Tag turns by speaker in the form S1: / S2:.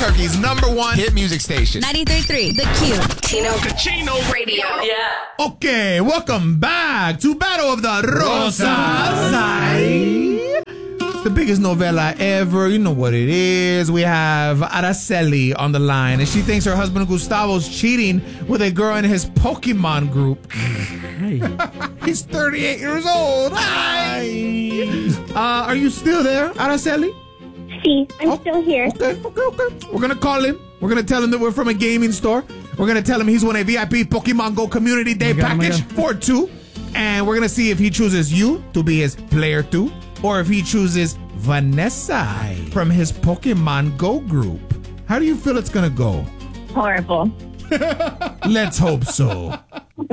S1: Albuquerque's #1 hit music station.
S2: 93.3 The Q.
S3: Chino Radio.
S4: Yeah.
S5: Okay, welcome back to Battle of the Rosas. The biggest novella ever. You know what it is. We have Araceli on the line, and she thinks her husband Gustavo's cheating with a girl in his Pokemon group. He's 38 years old. Hi. Are you still there, Araceli?
S6: See, I'm still here.
S5: Okay. We're going to call him. We're going to tell him that we're from a gaming store. We're going to tell him he's won a VIP Pokemon Go Community Day package for 2. And we're going to see if he chooses you to be his player 2 or if he chooses Vanessa from his Pokemon Go group. How do you feel it's going to go?
S6: Horrible.
S5: Let's hope so.